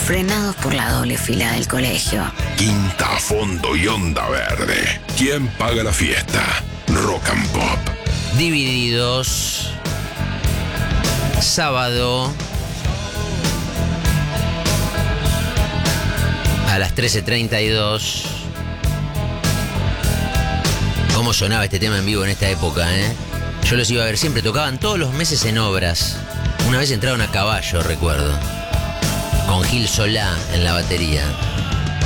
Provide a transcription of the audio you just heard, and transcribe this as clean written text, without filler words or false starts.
frenados por la doble fila del colegio. Quinta, fondo y onda verde. ¿Quién paga la fiesta? Rock and Pop. Divididos. Sábado. A las 13:32. ¿Cómo sonaba este tema en vivo en esta época, eh? Yo los iba a ver siempre, tocaban todos los meses en obras. Una vez entraron a caballo, recuerdo. Con Gil Solá en la batería.